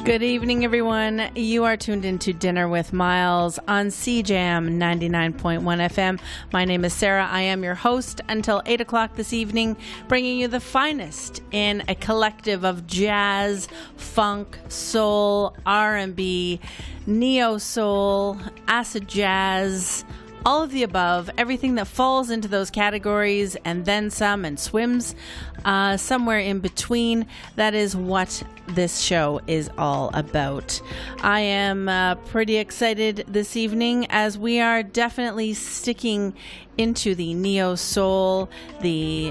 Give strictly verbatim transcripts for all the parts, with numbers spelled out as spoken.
Good evening, everyone. You are tuned into Dinner with Miles on C Jam ninety-nine point one F M. My name is Sarah. I am your host until eight o'clock this evening, bringing you the finest in a collective of jazz, funk, soul, R and B, neo-soul, acid jazz, all of the above, everything that falls into those categories and then some and swims uh, somewhere in between. That is what this show is all about. I am uh, pretty excited this evening as we are definitely sticking into the neo-soul, the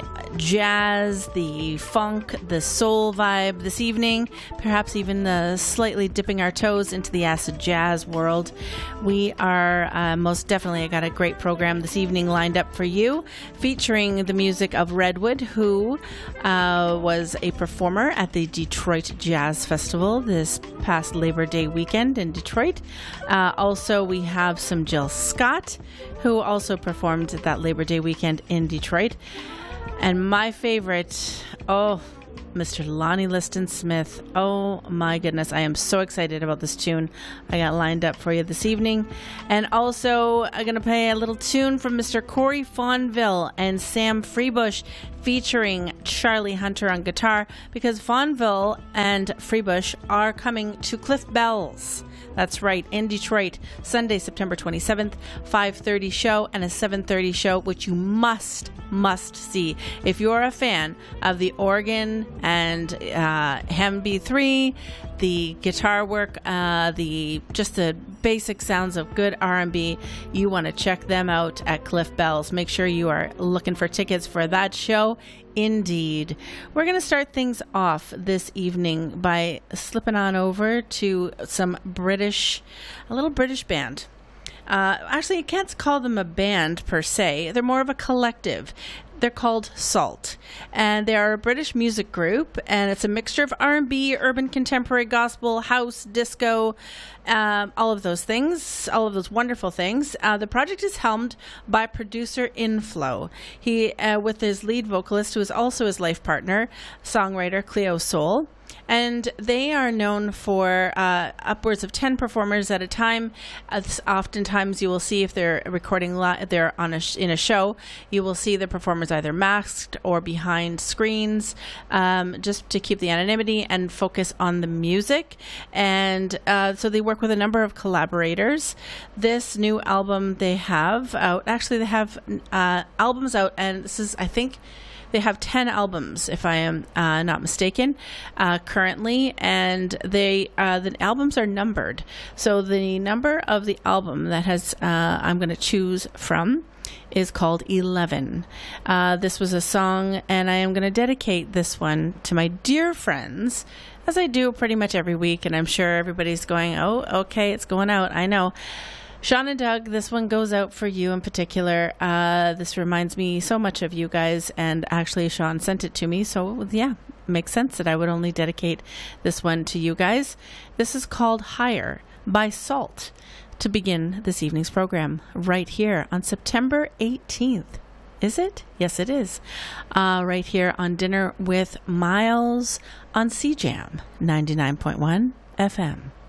jazz, the funk, the soul vibe this evening, perhaps even uh, slightly dipping our toes into the acid jazz world. We are uh, most definitely, I got a great program this evening lined up for you, featuring the music of Redwood, who uh, was a performer at the Detroit Jazz Festival this past Labor Day weekend in Detroit. Uh, also, we have some Jill Scott, who also performed that Labor Day weekend in Detroit. And my favorite, oh, Mister Lonnie Liston Smith. Oh my goodness, I am so excited about this tune I got lined up for you this evening. And also, I'm going to play a little tune from Mister Corey Fonville and Sam Freebush featuring Charlie Hunter on guitar, because Fonville and Freebush are coming to Cliff Bell's. That's right, in Detroit, Sunday, September twenty-seventh, five thirty show and a seven thirty show, which you must, must see. If you're a fan of the organ and uh, Hem B three, the guitar work, uh, the just the basic sounds of good R and B, you want to check them out at Cliff Bell's. Make sure you are looking for tickets for that show. Indeed. We're going to start things off this evening by slipping on over to some British, a little British band. Uh, actually, I can't call them a band per se. They're more of a collective. They're called Salt, and they are a British music group, and it's a mixture of R and B, urban contemporary, gospel, house, disco, um, all of those things, all of those wonderful things. Uh, the project is helmed by producer Inflow. He, uh, with his lead vocalist, who is also his life partner, songwriter Cleo Soul. And they are known for uh, upwards of ten performers at a time. As oftentimes, you will see if they're recording, li- they're on a sh- in a show, you will see the performers either masked or behind screens, um, just to keep the anonymity and focus on the music. And uh, so they work with a number of collaborators. This new album they have out, actually they have uh, albums out, and this is, I think, they have ten albums, if I am uh, not mistaken, uh, currently, and they uh, the albums are numbered. So the number of the album that has uh, I'm going to choose from is called eleven. Uh, this was a song, and I am going to dedicate this one to my dear friends, as I do pretty much every week, and I'm sure everybody's going, oh, okay, it's going out. I know. Sean and Doug, this one goes out for you in particular. Uh, this reminds me so much of you guys, and actually Sean sent it to me, so yeah, makes sense that I would only dedicate this one to you guys. This is called Higher by Salt to begin this evening's program right here on September eighteenth. Is it? Yes, it is. Uh, right here on Dinner with Miles on C Jam ninety-nine point one F M.